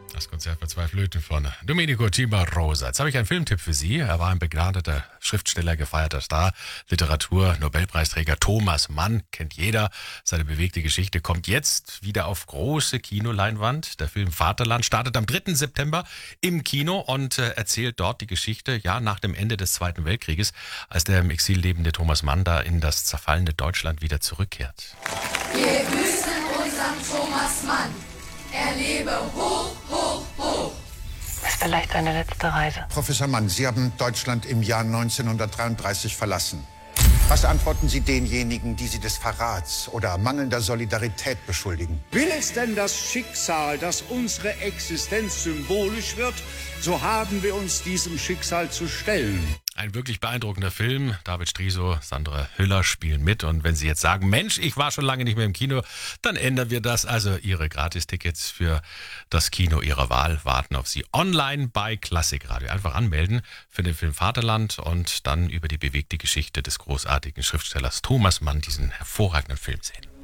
Das Konzert für zwei Flöten von Domenico Cimarosa. Jetzt habe ich einen Filmtipp für Sie. Er war ein begnadeter Schriftsteller, gefeierter Star, Literatur, Nobelpreisträger Thomas Mann, kennt jeder. Seine bewegte Geschichte kommt jetzt wieder auf große Kinoleinwand. Der Film Vaterland startet am 3. September im Kino und erzählt dort die Geschichte, ja, nach dem Ende des Zweiten Weltkrieges, als der im Exil lebende Thomas Mann da in das zerfallene Deutschland wieder zurückkehrt. Wir grüßen unseren Thomas Mann. Er lebe hoch, hoch, hoch. Das ist vielleicht seine letzte Reise. Professor Mann, Sie haben Deutschland im Jahr 1933 verlassen. Was antworten Sie denjenigen, die Sie des Verrats oder mangelnder Solidarität beschuldigen? Will es denn das Schicksal, dass unsere Existenz symbolisch wird, so haben wir uns diesem Schicksal zu stellen. Ein wirklich beeindruckender Film. David Striso, Sandra Hüller spielen mit. Und wenn Sie jetzt sagen, Mensch, ich war schon lange nicht mehr im Kino, dann ändern wir das. Also Ihre Gratistickets für das Kino Ihrer Wahl warten auf Sie online bei Klassikradio. Einfach anmelden für den Film Vaterland und dann über die bewegte Geschichte des großartigen Schriftstellers Thomas Mann diesen hervorragenden Film sehen.